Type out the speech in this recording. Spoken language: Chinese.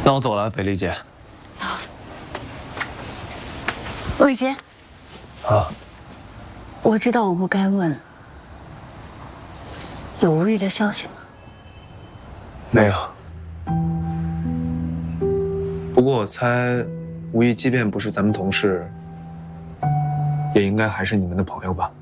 那我走了，北丽姐。 陆以杰。 啊。 我知道我不该问，有吴玉的消息吗？ 没有。不过我猜，吴玉即便不是咱们同事，也应该还是你们的朋友吧？